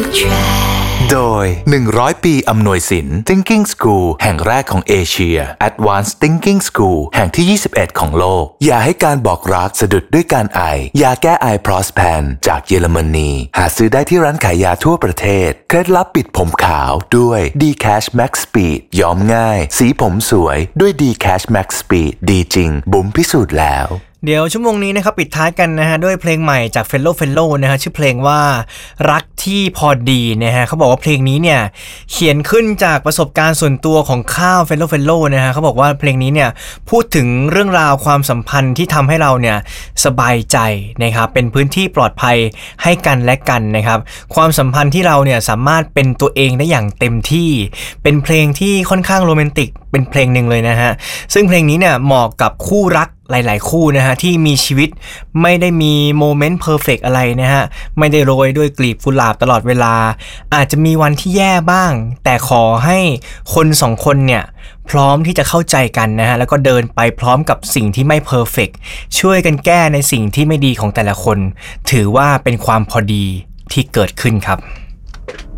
โดย100 ปีอำนวยสิน Thinking School แห่งแรกของเอเชีย Advanced Thinking School แห่งที่21ของโลกอย่าให้การบอกรักสะดุดด้วยการไอยาแก้ไอ Prospan จากเยอรมนีหาซื้อได้ที่ร้านขายยาทั่วประเทศเคล็ดลับปิดผมขาวด้วย D-Cash Max Speed ย้อมง่ายสีผมสวยด้วย D-Cash Max Speed ดีจริงบุ๋มพิสูจน์แล้วเดี๋ยวชั่วโมงนี้นะครับปิดท้ายกันนะฮะด้วยเพลงใหม่จาก Fellow นะฮะชื่อเพลงว่ารักที่พอดีนะฮะเขาบอกว่าเพลงนี้เนี่ยเขียนขึ้นจากประสบการณ์ส่วนตัวของข้าว Fellow นะฮะเขาบอกว่าเพลงนี้เนี่ยพูดถึงเรื่องราวความสัมพันธ์ที่ทำให้เราเนี่ยสบายใจนะครับเป็นพื้นที่ปลอดภัยให้กันและกันนะครับความสัมพันธ์ที่เราเนี่ยสามารถเป็นตัวเองได้อย่างเต็มที่เป็นเพลงที่ค่อนข้างโรแมนติกเป็นเพลงหนึ่งเลยนะฮะซึ่งเพลงนี้เนี่ยเหมาะกับคู่รักหลายๆคู่นะฮะที่มีชีวิตไม่ได้มีโมเมนต์เพอร์เฟกต์อะไรนะฮะไม่ได้โรยด้วยกลีบกุหลาบตลอดเวลาอาจจะมีวันที่แย่บ้างแต่ขอให้คนสองคนเนี่ยพร้อมที่จะเข้าใจกันนะฮะแล้วก็เดินไปพร้อมกับสิ่งที่ไม่เพอร์เฟกต์ช่วยกันแก้ในสิ่งที่ไม่ดีของแต่ละคนถือว่าเป็นความพอดีที่เกิดขึ้นครับ